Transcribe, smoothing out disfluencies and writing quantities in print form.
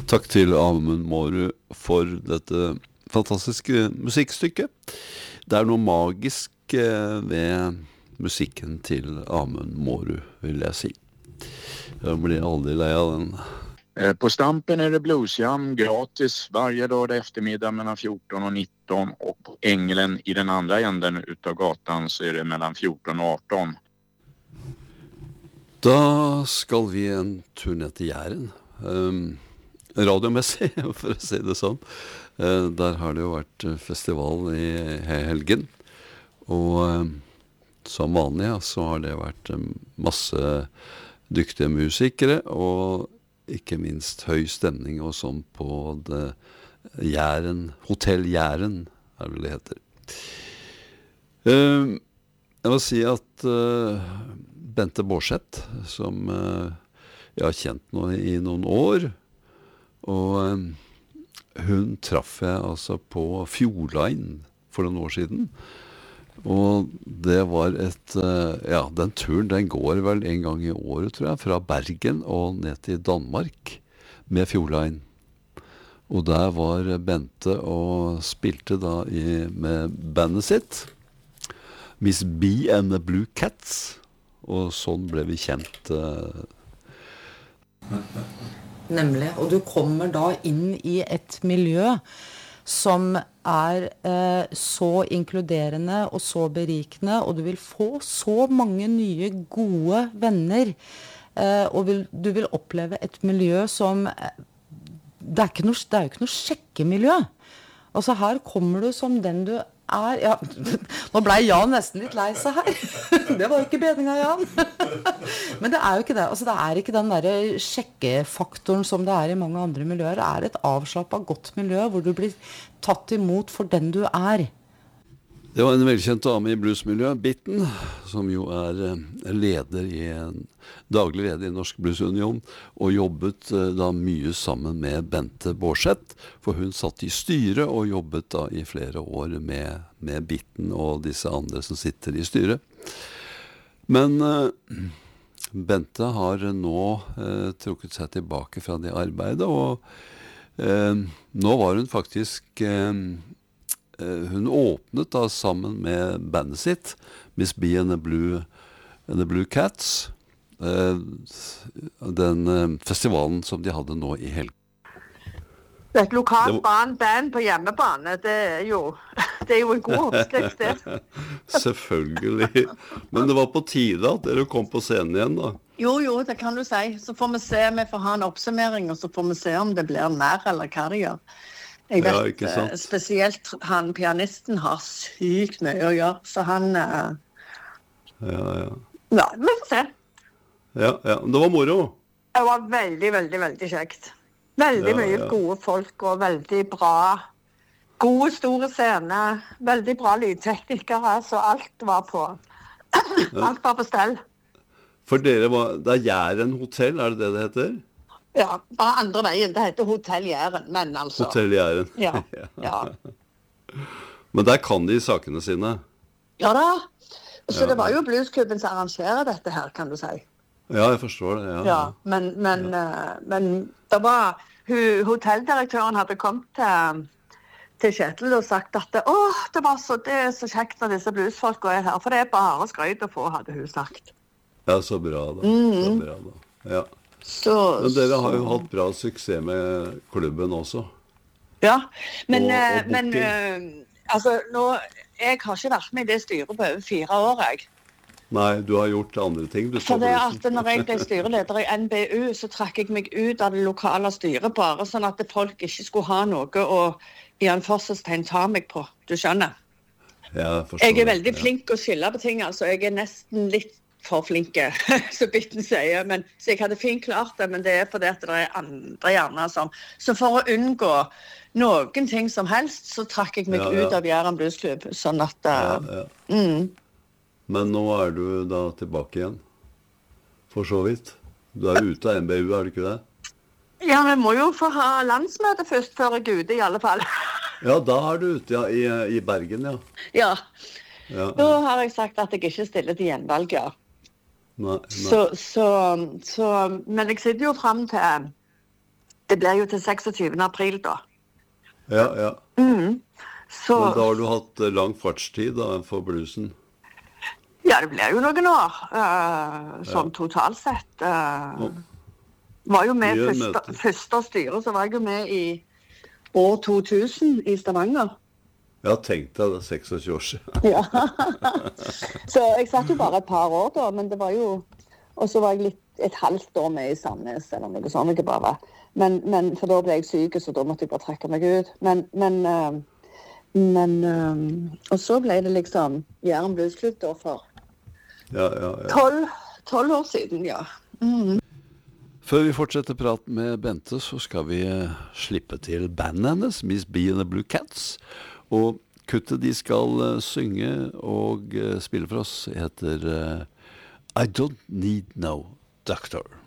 Takk til Amund Mårud for dette fantastiske musikkstykket. Det er noe magisk ved musikken til Amund Mårud, vil jeg si. Jeg blir aldri lei av den. På Stampen är det bluesjam gratis varje dag eftermiddag mellan 14 och 19 och på Änglen i den andra änden utav gatan så är det mellan 14 och 18. Da skal vi en tur ned til Jæren. Radiomessig, for å si det sånn. Der har det jo vært festival i helgen. Og som vanlig så har det vært masse dyktige musikere og ikke minst høy stemning og sånn på det Jæren, Hotell Jæren er det heter. Jeg må si at Bente Bårdseth, som jeg har kjent nå i noen år, og hun traff jeg altså på Fjordline for noen år siden. Og det var den turen, den går vel en gang i året, tror jeg, fra Bergen og ned til Danmark med Fjordline. Og der var Bente og spilte da med bandet sitt, Miss B and the Blue Cats, og sånn ble vi kjent. Nemlig, og du kommer da inn i et miljø som så inkluderende og så berikende, og du vil få så mange nye gode venner, og du vil oppleve et miljø som, det er jo ikke noe sjekkemiljø. Altså her kommer du som den du ja, nå ble Jan nesten litt lei seg her. Det var jo ikke bedringen, Jan. Men det er jo ikke det. Altså, det er ikke den der sjekkefaktoren som det er i mange andre miljøer. Det er et avslappet, godt miljø hvor du blir tatt imot for den du er. Det var en velkjent dame i bluesmiljøet, Bitten, som jo daglig leder i Norsk Bluesunion, og jobbet da mye sammen med Bente Bårdseth, for hun satt i styret og jobbet da i flere år med Bitten og disse andre som sitter i styret. Men Bente har nå trukket seg tilbake fra det arbeidet, og nå var hun faktisk... hun åpnet da sammen med bandet sitt, Miss B and the Blue Cats, den festivalen som de hadde nå i helgen. Det er et lokalt band på hjemmebane, det er jo en god oppskrift det. Selvfølgelig. Men det var på tide at dere kom på scenen igjen da. Jo, det kan du si. Så får vi se, vi får ha en oppsummering, og så får vi se om det blir mer eller hva det gjør. Jeg vet, spesielt han pianisten har sykt mye å gjøre, så han... Ja, vi får se. Ja, det var moro. Det var veldig, veldig, veldig kjekt. Veldig mye gode folk, og veldig bra, gode store scener, veldig bra lydteknikere, så alt var på stell. For dere det er Jæren Hotell, er det det heter? Ja, bare andre veien. Det heter Hotell Jæren, men altså... Hotell Jæren. Ja. Men der kan de sakene sine. Ja da. Så det var jo bluesklubben som arrangerer dette her, kan du si. Ja, jeg forstår det, ja. Men det var... Hotelldirektøren hadde kommet til Kjetil og sagt at det er så kjekt når disse bluesfolkene er her, for det er bare skrøyt å få, hadde hun sagt. Ja, så bra da. Ja. Men dere har jo hatt bra suksess med klubben også. Ja, men altså, jeg har ikke vært med i det styret på over 4 år, jeg. Nei, du har gjort andre ting. For det at når jeg ble styreleder i NBU, så trakk jeg meg ut av det lokale styret, bare sånn at folk ikke skulle ha noe å i en forsøkstegn ta meg på. Du skjønner? Ja, jeg forstår. Jeg er veldig flink å skille på ting, altså. Jeg er nesten litt for flinke, så Bitten sier, så jeg hadde fint klart det, men det er fordi at det er andre gjerne som, så for å unngå noen ting som helst, så trakk jeg meg ut av Jæren Bluesklubb, sånn at Men nå er du da tilbake igjen, for så vidt. Du er ute av NBU, er du ikke det? Ja, vi må jo få ha landsmøte først, før jeg er ute i alle fall. Ja, da er du ute i Bergen, Ja. Da har jeg sagt at jeg ikke stiller til gjenvalg, Nei. Men jeg sitter jo frem til Det blir jo til 26. april da. Ja. Så, Men da har du hatt lang fartstid da, for bluesen. ja, det blir jo noen år, sånn totalt sett. Var jo med Mye møter. første styre, så var jeg jo med i år 2000 i Stavanger. Ja, tenk deg det, 26 år siden. Ja. Så jeg satt jo bare et par år da, men det var jo, og så var jeg et halvt år med i Sandnes, eller noe sånt, ikke bare. Men for da ble jeg syk, så da måtte jeg bare trekke meg ut. Og så ble det liksom Jæren Bluesklubb da for Ja. 12 år siden, ja. Før vi fortsetter praten med Bente, så skal vi slippe til bandet hennes, Miss B and the Blue Cats. Og kuttet de skal synge og spille for oss heter I Don't Need No Doctor.